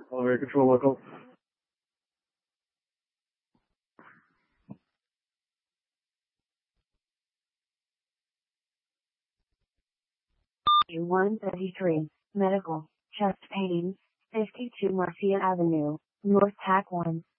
Elevator control local. U-133, medical, chest pain, 52 Marcia Avenue, North TAC 1.